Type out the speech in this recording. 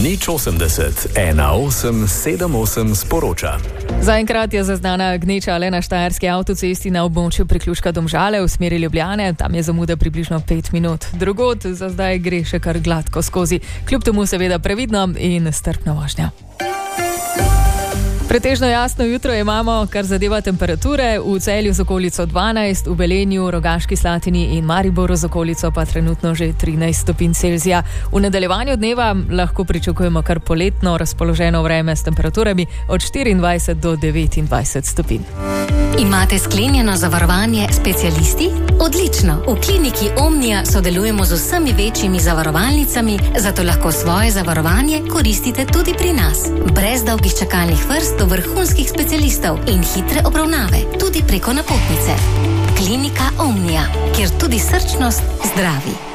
080 1878 sporoča. Zaenkrat je zaznana gneča le na štajerski avtocesti na območju priključka Domžale v smeri Ljubljane. Tam je zamuda približno 5 minut. Drugod za zdaj gre še kar gladko skozi. Kljub temu seveda previdno in strpna vožnja. Pretežno jasno jutro imamo, kar zadeva temperature. V Celju z okolico 12, v Velenju, Rogaški Slatini in Mariboru z okolico pa trenutno že 13 stopinj Celzija. V nadaljevanju dneva lahko pričakujemo kar poletno razpoloženo vreme s temperaturami od 24 do 29 stopinj. Imate sklenjeno zavarovanje specialisti? Odlično! V kliniki Omnia sodelujemo z vsemi večjimi zavarovalnicami, zato lahko svoje zavarovanje koristite tudi pri nas. Brez dolgih čakalnih vrst do vrhunskih specialistov in hitre obravnave, tudi preko napotnice. Klinika Omnia, kjer tudi srčnost zdravi.